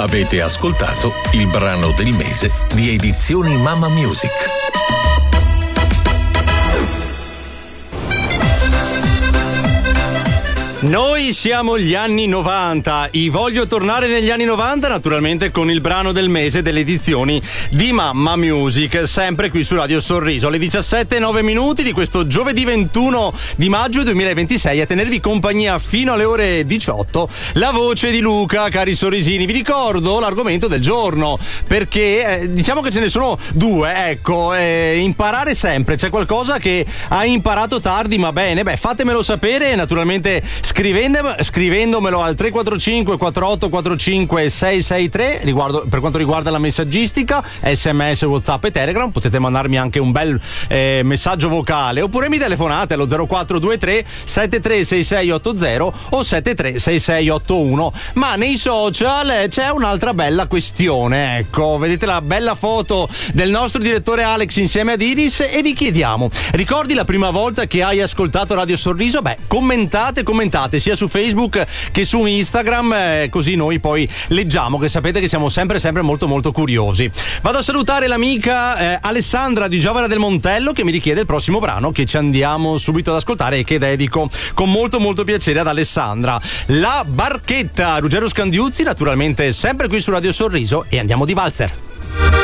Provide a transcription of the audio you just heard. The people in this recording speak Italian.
Avete ascoltato il brano del mese di Edizioni Mamma Music. Noi siamo gli anni 90, voglio tornare negli anni 90 naturalmente con il brano del mese delle edizioni di Mamma Music, sempre qui su Radio Sorriso, alle 17:09 di questo giovedì 21 di maggio 2026, a tenervi compagnia fino alle ore 18, la voce di Luca, cari sorrisini. Vi ricordo l'argomento del giorno, perché diciamo che ce ne sono due, ecco, imparare sempre, c'è qualcosa che hai imparato tardi ma bene, fatemelo sapere naturalmente scrivendomelo al 345 4845 663 per quanto riguarda la messaggistica, SMS, WhatsApp e Telegram. Potete mandarmi anche un bel messaggio vocale, oppure mi telefonate allo 0423 736680 o 736681. Ma nei social c'è un'altra bella questione, ecco, vedete la bella foto del nostro direttore Alex insieme ad Iris e vi chiediamo: ricordi la prima volta che hai ascoltato Radio Sorriso? Commentate sia su Facebook che su Instagram, così noi poi leggiamo, che sapete che siamo sempre molto molto curiosi. Vado a salutare l'amica Alessandra di Giovara del Montello, che mi richiede il prossimo brano che ci andiamo subito ad ascoltare e che dedico con molto molto piacere ad Alessandra. La Barchetta, Ruggero Scandiuzzi, naturalmente sempre qui su Radio Sorriso, e andiamo di valzer.